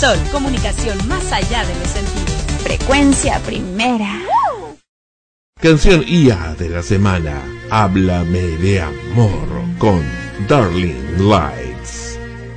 Sol, comunicación más allá de los sentidos. Frecuencia primera. Canción IA de la semana. Háblame de amor con Darling Light.